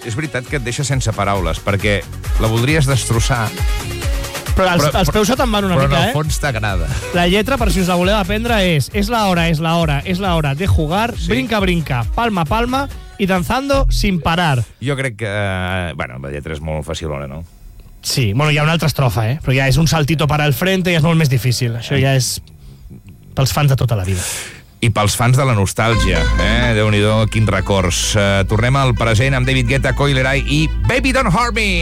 és veritat que et deixa sense paraules, perquè la voldries destrossar, Però els peus se te'n van una però mica, en el fons t'agrada. La lletra, per si us la voleu aprendre, és la hora, es la hora, es la hora de jugar, brinca, brinca, palma, palma y danzando sin parar. Jo crec que... Bueno, la lletra és molt facilona, no? Sí, bueno, hi ha una altra estrofa, però ja és un saltito para el frente i és molt més difícil. Això ja és pels fans de tota la vida. I pels fans de la nostàlgia, Déu-n'hi-do, quins records. Tornem al present amb David Guetta, Coi Leray i Baby Don't Hurt Me!